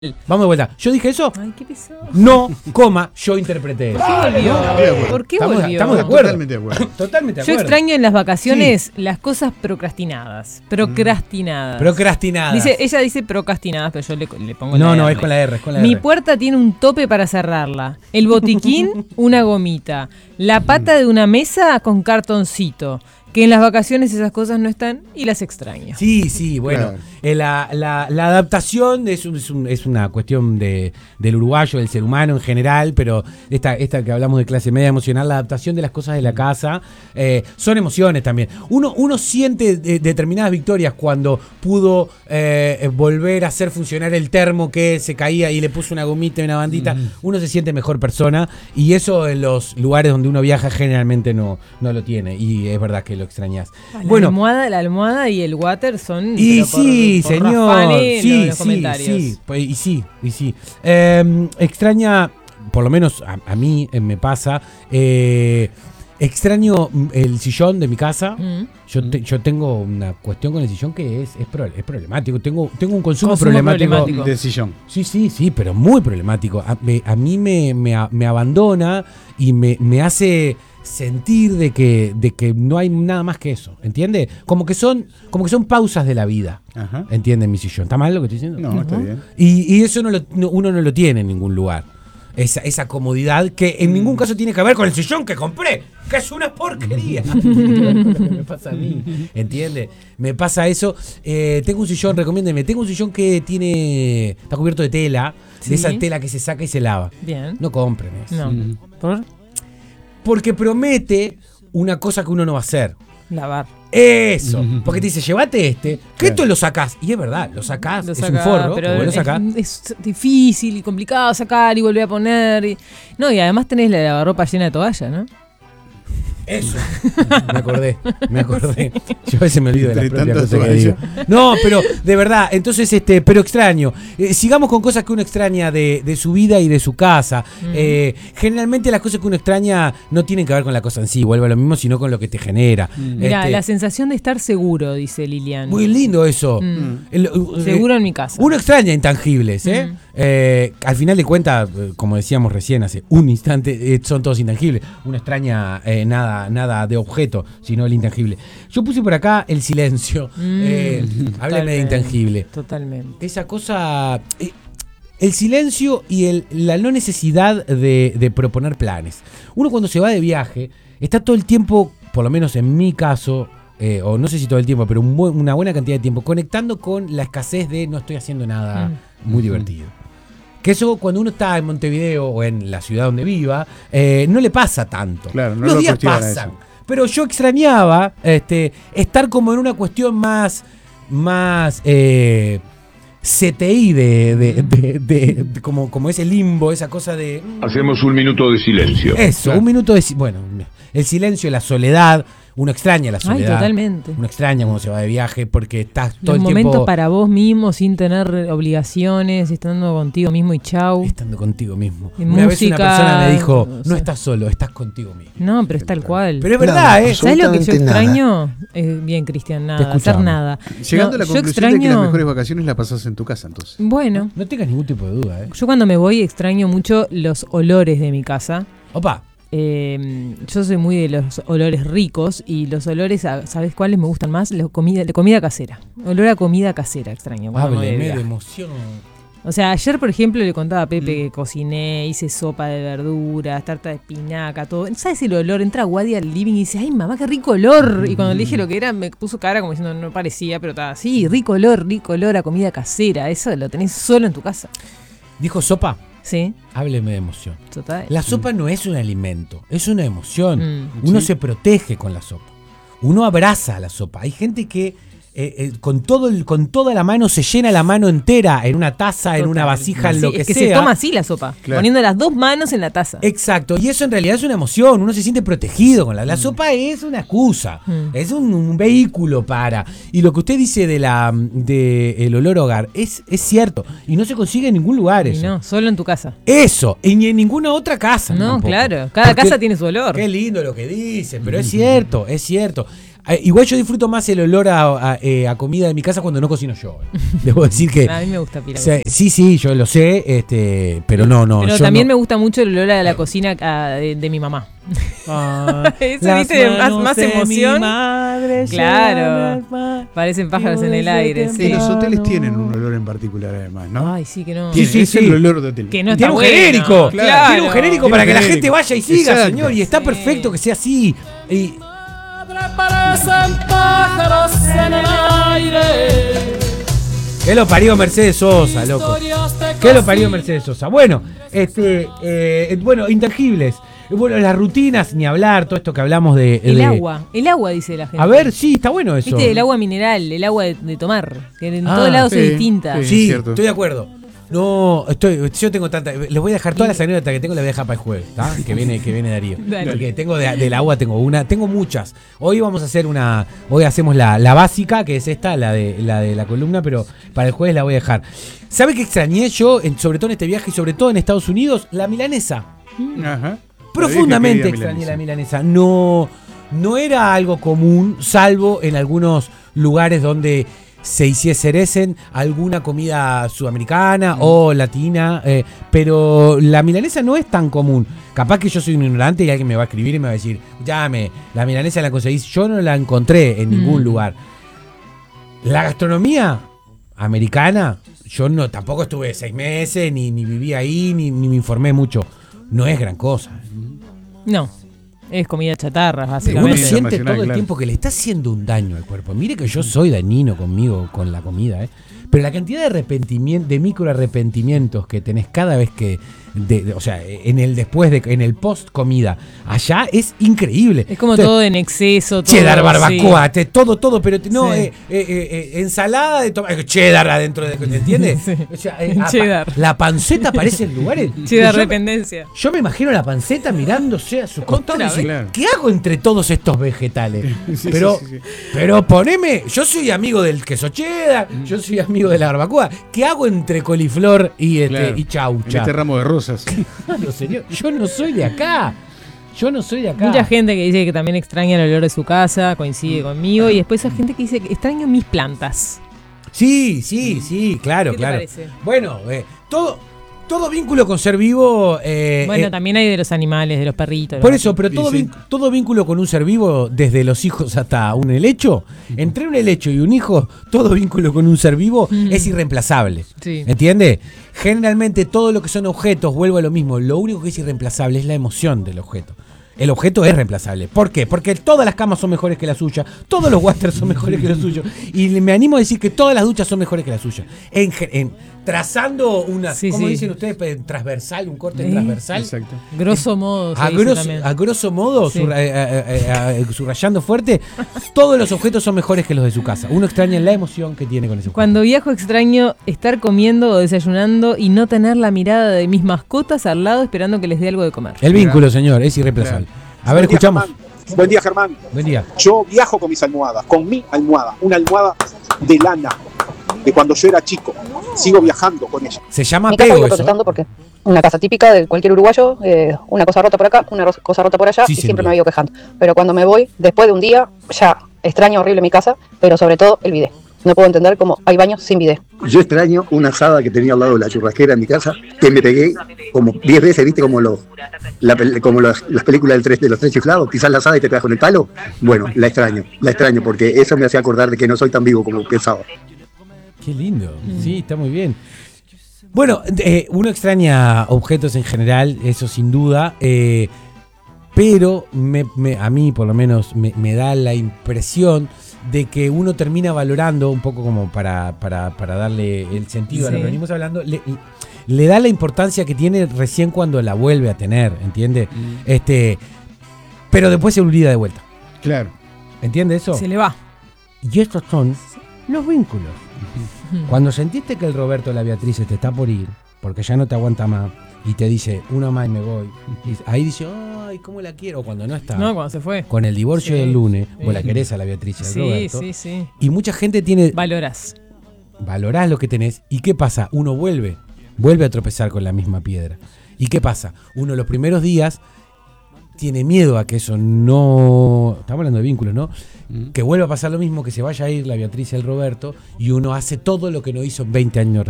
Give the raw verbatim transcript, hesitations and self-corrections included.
Vamos de vuelta. ¿Yo dije eso? Ay, qué pesado. No, coma, yo interpreté eso. ¿Por qué volvió? ¿Por qué Estamos, volvió? estamos de acuerdo. Totalmente de acuerdo. Totalmente de Yo acuerdo. extraño en las vacaciones sí. las cosas procrastinadas. Procrastinadas. Procrastinadas. Dice, ella dice procrastinadas, pero yo le, le pongo no, la No, no, R. es con la R, es con la Mi R. puerta tiene un tope para cerrarla. El botiquín, una gomita. La pata de una mesa con cartoncito. Que en las vacaciones esas cosas no están y las extraño. Sí, sí, bueno. Claro. Eh, la, la, la adaptación es, un, es, un, es una cuestión de, del uruguayo, del ser humano en general, pero esta, esta que hablamos de clase media emocional, la adaptación de las cosas de la casa, eh, son emociones también. Uno, uno siente de, determinadas victorias cuando pudo eh, volver a hacer funcionar el termo que se caía y le puso una gomita y una bandita. Mm. Uno se siente mejor persona y eso en los lugares donde uno viaja generalmente no, no lo tiene y es verdad que lo extrañas. La, bueno, almohada, la almohada y el water son. Y sí, por, por señor. Rafane, sí, los sí, comentarios. sí. Pues, y sí, y sí. Eh, extraña, por lo menos a, a mí eh, me pasa. Eh, extraño el sillón de mi casa. Mm. Yo, te, yo tengo una cuestión con el sillón que es, es, pro, es problemático. Tengo, tengo un consumo, consumo problemático, problemático de sillón. Sí, sí, sí, pero muy problemático. A, me, a mí me, me, me abandona y me, me hace sentir de que, de que no hay nada más que eso, ¿entiende? Como que son, como que son pausas de la vida. Ajá. ¿Entiende mi sillón? ¿Está mal lo que estoy diciendo? No, uh-huh. está bien. Y, y eso no lo, no, uno no lo tiene en ningún lugar. Esa, esa comodidad que en mm. ningún caso tiene que ver con el sillón que compré, que es una porquería. Me pasa a mí, ¿entiende? Me pasa eso. Eh, tengo un sillón, recomiéndeme, tengo un sillón que tiene, está cubierto de tela, ¿sí? De esa tela que se saca y se lava. Bien. No compren eso. No. Mm. ¿Por? Porque promete una cosa que uno no va a hacer. Lavar. Eso. Uh-huh. Porque te dice, llévate este, que claro. Esto lo sacás. Y es verdad, lo sacás. Lo es sacás, un forro, pero lo es, sacás. Es difícil y complicado sacar y volver a poner. Y... No, y además tenés la lavarropa llena de toalla, ¿no? Eso. Me acordé, me acordé. Yo a veces me olvido de las propias cosas que digo. No, pero de verdad, entonces, este, pero extraño. Eh, sigamos con cosas que uno extraña de, de su vida y de su casa. Mm. Eh, generalmente las cosas que uno extraña no tienen que ver con la cosa en sí, vuelve a lo mismo, sino con lo que te genera. Mm. Mirá, este, la sensación de estar seguro, dice Lilian. Muy lindo eso. Mm. El, uh, seguro en mi casa. Uno extraña intangibles, ¿eh? Mm. Eh, al final de cuentas, como decíamos recién, hace un instante, eh, son todos intangibles. Uno extraña eh, nada, nada de objeto, sino el intangible. Yo puse por acá el silencio. Mm, eh, hábleme de intangible. Totalmente. Esa cosa. Eh, el silencio y el, la no necesidad de, de proponer planes. Uno cuando se va de viaje, está todo el tiempo, por lo menos en mi caso, eh, o no sé si todo el tiempo, pero un buen, una buena cantidad de tiempo, conectando con la escasez de no estoy haciendo nada mm. muy divertido. Que eso cuando uno está en Montevideo o en la ciudad donde viva, eh, no le pasa tanto. Claro, no los lo días pasan. Eso. Pero yo extrañaba este, estar como en una cuestión más, más eh, C T I de, de, de, de, de como, como ese limbo, esa cosa de... Hacemos un minuto de silencio. Eso, claro. un minuto de... Bueno, el silencio, la soledad... Uno extraña la soledad. Ay, totalmente. Uno extraña cuando se va de viaje porque estás todo Los el tiempo... Los momentos para vos mismo, sin tener obligaciones, estando contigo mismo y chau. Estando contigo mismo. Y una música, vez una persona me dijo, no o sea, estás solo, estás contigo mismo. No, pero es tal cual. Pero es verdad, no, ¿eh? ¿Sabes lo que yo extraño? Eh, bien, Cristian, nada, hacer nada. Llegando no, a la conclusión extraño... de que las mejores vacaciones las pasás en tu casa, entonces. Bueno. No tengas ningún tipo de duda, ¿eh? Yo cuando me voy extraño mucho los olores de mi casa. Opa. Eh, yo soy muy de los olores ricos y los olores, ¿sabes cuáles me gustan más? La comida, la comida casera. Olor a comida casera extraño. Hábleme de emoción. O sea, ayer, por ejemplo, le contaba a Pepe mm. que cociné, hice sopa de verduras, tarta de espinaca, todo. ¿Sabes el olor? Entra Wadi al living y dice, ¡ay, mamá, qué rico olor! Y cuando le dije lo que era, me puso cara como diciendo, no parecía, pero estaba así, rico olor, rico olor a comida casera. Eso lo tenés solo en tu casa. ¿Dijo sopa? Sí. Hábleme de emoción. Total. La sopa mm. no es un alimento, es una emoción. Mm. Uno sí. se protege con la sopa. Uno abraza a la sopa. Hay gente que eh, eh, con todo el, con toda la mano se llena la mano entera en una taza, Total. en una vasija, en sí, lo que, es que sea. Se toma así la sopa, claro. poniendo las dos manos en la taza. Exacto, y eso en realidad es una emoción, uno se siente protegido con la. La mm. sopa es una excusa, mm. es un, un vehículo para. Y lo que usted dice de la de el olor a hogar es, es cierto, y no se consigue en ningún lugar eso. Y no, solo en tu casa. Eso, y ni en ninguna otra casa. No, tampoco. Claro, cada Porque, casa tiene su olor. Qué lindo lo que dice, pero mm. es cierto, es cierto. Eh, igual yo disfruto más el olor a, a, eh, a comida de mi casa cuando no cocino yo. Debo decir que... A mí me gusta pila. O sea, sí, sí, yo lo sé, este, pero no, no. Pero yo también no. me gusta mucho el olor a la cocina a, de, de mi mamá. Ah, Eso, viste, más, más emoción. Madre, claro. Parecen pájaros en el aire. Sí, Sí. los hoteles tienen un olor en particular además, ¿no? Ay, sí que no. Sí, Tienen, sí, es sí. el olor de hotel. Que no está Tiene un bueno. genérico, Claro. tiene un genérico Tiene para un que la genérico. gente vaya y siga, Exacto. señor, y está Sí. perfecto que sea así. Y, Parecen pájaros en el aire. ¿qué lo parió Mercedes Sosa, loco? ¿Qué lo parió Mercedes Sosa? Bueno, este, eh, bueno, intangibles. Bueno, las rutinas, ni hablar, todo esto que hablamos de... El de- agua. El agua, dice la gente. A ver, sí, está bueno eso. Viste, el agua mineral, el agua de, de tomar. Que en Ah, todos lados sí, es distinta. sí. Sí, cierto. estoy de acuerdo. No, estoy, yo tengo tanta. Les voy a dejar todas las anécdotas que tengo, las voy a dejar para el jueves, ¿tá? Que viene, que viene Darío. Dale. Porque tengo de- del agua, tengo una, tengo muchas. Hoy vamos a hacer una, hoy hacemos la, la básica, que es esta, la de, la de la columna, pero para el jueves la voy a dejar. ¿Sabe qué extrañé yo, en- sobre todo en este viaje y sobre todo en Estados Unidos? La milanesa. Ajá. Profundamente Sabía que quería extrañé la milanesa. milanesa. No, no era algo común, salvo en algunos lugares donde se hiciesen alguna comida sudamericana o latina, eh, pero la milanesa no es tan común. Capaz que yo soy un ignorante y alguien me va a escribir y me va a decir, llame, la milanesa la conseguís. Yo no la encontré en ningún Mm. lugar. La gastronomía americana, yo no tampoco estuve seis meses, ni, ni viví ahí, ni, ni me informé mucho. No es gran cosa. No. Es comida chatarra, Pero uno básicamente. Comida siente nacional, todo el claro. tiempo que le está haciendo un daño al cuerpo. Mire que yo soy dañino conmigo, con la comida, ¿eh? Pero la cantidad de arrepentimientos, de micro arrepentimientos que tenés cada vez que, de- de- o sea, en el después de, en el post comida, allá es increíble. Es como Entonces, todo en exceso. Todo, cheddar, barbacoa, sí. te- todo, todo, pero te- no, Sí. eh, eh, eh, eh, ensalada de tomate, cheddar adentro de, ¿te entiendes? Sí. O sea, eh, apa- Cheddar. la panceta aparece en lugares. Cheddar Yo me- dependencia. yo me imagino la panceta mirándose a su costado y Otra dice, vez. ¿qué hago entre todos estos vegetales? Sí, pero, sí, sí, sí. pero poneme, yo soy amigo del queso cheddar, yo soy amigo de la barbacoa. ¿Qué hago entre coliflor y, este, Claro. y En chaucha? este ramo de rosas. Claro, señor, yo no soy de acá. Yo no soy de acá. Mucha gente que dice que también extraña el olor de su casa, coincide conmigo. Y después hay gente que dice que extraño mis plantas. Sí, sí, sí, claro, ¿Qué te claro. parece? Bueno, eh, todo, todo vínculo con ser vivo. eh, Bueno, eh, también hay de los animales, de los perritos. de Por los eso, pero Y todo, sí. vin- todo vínculo con un ser vivo, desde los hijos hasta un helecho, entre un helecho y un hijo, todo vínculo con un ser vivo Mm. es irreemplazable. Sí. ¿Entiende? Generalmente todo lo que son objetos, vuelvo a lo mismo, lo único que es irreemplazable es la emoción del objeto. El objeto es reemplazable. ¿Por qué? Porque todas las camas son mejores que la suya, todos los waters son mejores que los suyos, y me animo a decir que todas las duchas son mejores que la suya. En, ge- en- trazando una, Sí, ¿cómo sí. dicen ustedes? Pe- Transversal, un corte Sí. transversal. Exacto. Grosso modo. se A dice grosso, también. a grosso modo, Sí. surra- eh, eh, eh, eh, subrayando fuerte, todos los objetos son mejores que los de su casa. Uno extraña la emoción que tiene con ese objeto. Cuando viajo extraño estar comiendo o desayunando y no tener la mirada de mis mascotas al lado esperando que les dé algo de comer. El vínculo, señor, es irreemplazable. A ver, Buen día, escuchamos. Germán. Buen día, Germán. Buen día. Yo viajo con mis almohadas, con mi almohada, una almohada de lana, de cuando yo era chico. Sigo viajando con ella. Se llama Mi casa apego vivo eso. protestando porque una casa típica de cualquier uruguayo, eh, una cosa rota por acá, una ro- cosa rota por allá, Sí, y sin siempre duda. me vivo quejando. Pero cuando me voy, después de un día, ya extraño horrible mi casa, pero sobre todo el bidet. No puedo entender cómo hay baños sin bidet. Yo extraño una asada que tenía al lado de la churrasquera en mi casa, que me pegué como diez veces, ¿viste? Como, los, la pel- como las, las películas del tres, de los tres chiflados, quizás la asada y te pegas con el palo. Bueno, la extraño, la extraño, porque eso me hacía acordar de que no soy tan vivo como pensaba. Qué lindo. Sí, está muy bien. Bueno, eh, uno extraña objetos en general, eso sin duda, eh, pero me- me- a mí por lo menos me, me da la impresión de que uno termina valorando, un poco como para, para, para darle el sentido a lo Sí. que venimos hablando, le, le da la importancia que tiene recién cuando la vuelve a tener, ¿entiende? Este, pero después se olvida de vuelta, Claro. ¿entiende eso? Se le va. Y estos son los vínculos. Cuando sentiste que el Roberto de la Beatriz se te está por ir, porque ya no te aguanta más, y te dice, una más y me voy, y ahí dice, ay, ¿cómo la quiero? Cuando no está. No, cuando se fue. Con el divorcio Sí, del lunes, sí. vos la querés a la Beatriz y al Sí, Roberto. sí, sí. Y mucha gente tiene, Valoras. valorás lo que tenés, ¿y qué pasa? Uno vuelve, vuelve a tropezar con la misma piedra. ¿Y qué pasa? Uno los primeros días tiene miedo a que eso no... Estamos hablando de vínculos, ¿no? Mm. Que vuelva a pasar lo mismo, que se vaya a ir la Beatriz y el Roberto, y uno hace todo lo que no hizo en veinte años